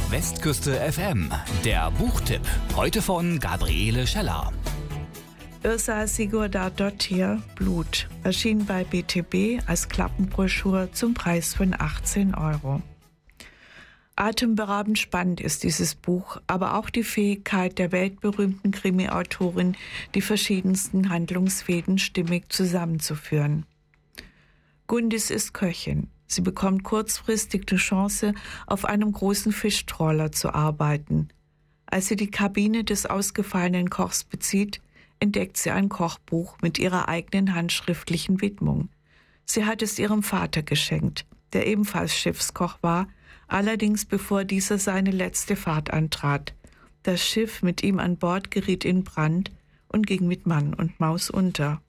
Westküste FM, der Buchtipp. Heute von Gabriele Scheller. Yrsa Sigurðardóttir, Blut, erschien bei BTB als Klappenbroschur zum Preis von 18 €. Atemberaubend spannend ist dieses Buch, aber auch die Fähigkeit der weltberühmten Krimi-Autorin, die verschiedensten Handlungsfäden stimmig zusammenzuführen. Gundis ist Köchin. Sie bekommt kurzfristig die Chance, auf einem großen Fischtrawler zu arbeiten. Als sie die Kabine des ausgefallenen Kochs bezieht, entdeckt sie ein Kochbuch mit ihrer eigenen handschriftlichen Widmung. Sie hat es ihrem Vater geschenkt, der ebenfalls Schiffskoch war, allerdings bevor dieser seine letzte Fahrt antrat. Das Schiff mit ihm an Bord geriet in Brand und ging mit Mann und Maus unter.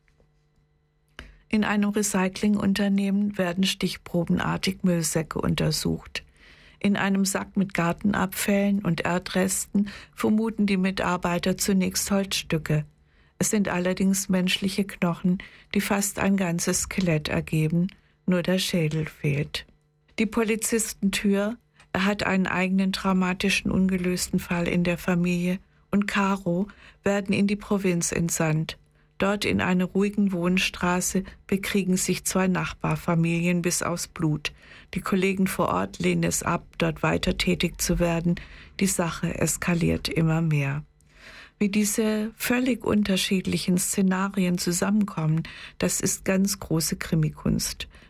In einem Recyclingunternehmen werden stichprobenartig Müllsäcke untersucht. In einem Sack mit Gartenabfällen und Erdresten vermuten die Mitarbeiter zunächst Holzstücke. Es sind allerdings menschliche Knochen, die fast ein ganzes Skelett ergeben, nur der Schädel fehlt. Die Polizistentür, er hat einen eigenen dramatischen ungelösten Fall in der Familie, und Caro werden in die Provinz entsandt. Dort in einer ruhigen Wohnstraße bekriegen sich 2 Nachbarfamilien bis aufs Blut. Die Kollegen vor Ort lehnen es ab, dort weiter tätig zu werden. Die Sache eskaliert immer mehr. Wie diese völlig unterschiedlichen Szenarien zusammenkommen, das ist ganz große Krimikunst.